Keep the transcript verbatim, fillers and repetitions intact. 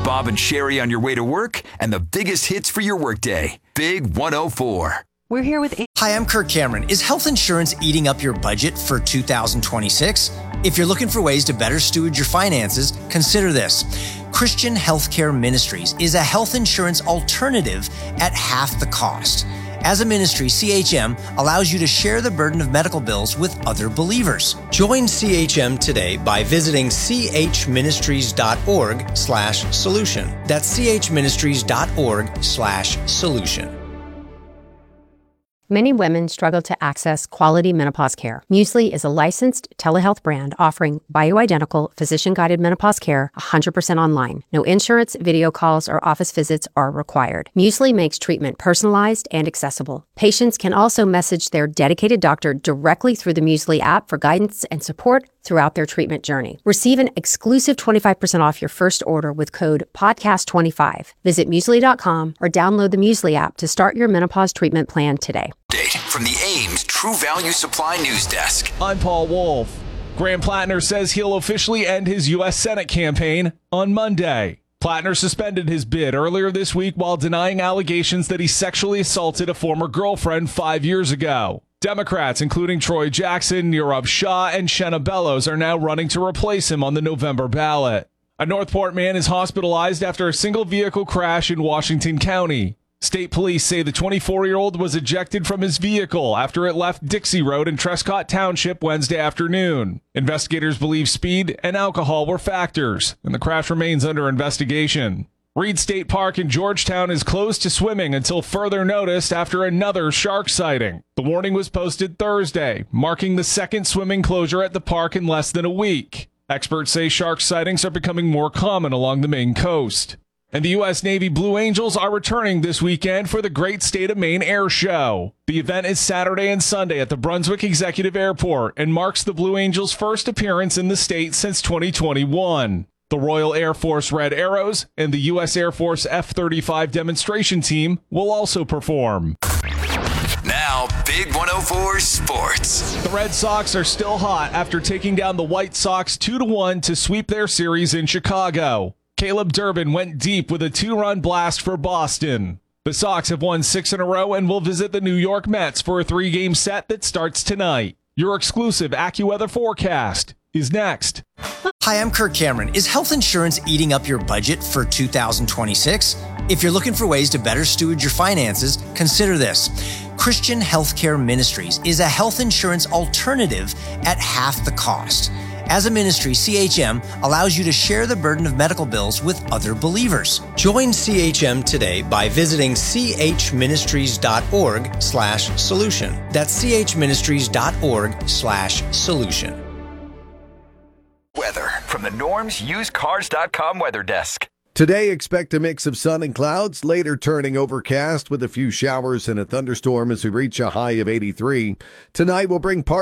Bob and Sherry on your way to work and the biggest hits for your workday. Big one oh four. We're here with... Hi, I'm Kirk Cameron. Is health insurance eating up your budget for two thousand twenty-six? If you're looking for ways to better steward your finances, consider this. Christian Healthcare Ministries is a health insurance alternative at half the cost. As a ministry, C H M allows you to share the burden of medical bills with other believers. Join C H M today by visiting chministries.org slash solution. That's chministries.org slash solution. Many women struggle to access quality menopause care. Muesli is a licensed telehealth brand offering bioidentical, physician-guided menopause care one hundred percent online. No insurance, video calls, or office visits are required. Muesli makes treatment personalized and accessible. Patients can also message their dedicated doctor directly through the Muesli app for guidance and support throughout their treatment journey. Receive an exclusive twenty-five percent off your first order with code podcast twenty-five. Visit muesli dot com or download the Muesli app to start your menopause treatment plan today. From the Ames True Value Supply News Desk. I'm Paul Wolf. Graham Plattner says he'll officially end his U S Senate campaign on Monday. Plattner suspended his bid earlier this week while denying allegations that he sexually assaulted a former girlfriend five years ago. Democrats, including Troy Jackson, Nirav Shah, and Shenna Bellows, are now running to replace him on the November ballot. A Northport man is hospitalized after a single vehicle crash in Washington County. State police say the twenty-four-year-old was ejected from his vehicle after it left Dixie Road in Trescott Township Wednesday afternoon. Investigators believe speed and alcohol were factors, and the crash remains under investigation. Reed State Park in Georgetown is closed to swimming until further notice after another shark sighting. The warning was posted Thursday, marking the second swimming closure at the park in less than a week. Experts say shark sightings are becoming more common along the Maine coast. And the U S Navy Blue Angels are returning this weekend for the Great State of Maine Air Show. The event is Saturday and Sunday at the Brunswick Executive Airport and marks the Blue Angels' first appearance in the state since twenty twenty-one. The Royal Air Force Red Arrows and the U S Air Force F thirty-five demonstration team will also perform. Now, Big one oh four Sports. The Red Sox are still hot after taking down the White Sox two to one to sweep their series in Chicago. Caleb Durbin went deep with a two-run blast for Boston. The Sox have won six in a row and will visit the New York Mets for a three-game set that starts tonight. Your exclusive AccuWeather forecast is next. Hi, I'm Kirk Cameron. Is health insurance eating up your budget for two thousand twenty-six? If you're looking for ways to better steward your finances, consider this. Christian Healthcare Ministries is a health insurance alternative at half the cost. As a ministry, C H M allows you to share the burden of medical bills with other believers. Join C H M today by visiting chministries.org slash solution. That's chministries.org slash solution. Weather from the Norms Used Cars dot com weather desk. Today, expect a mix of sun and clouds, later turning overcast with a few showers and a thunderstorm as we reach a high of eighty-three. Tonight will bring part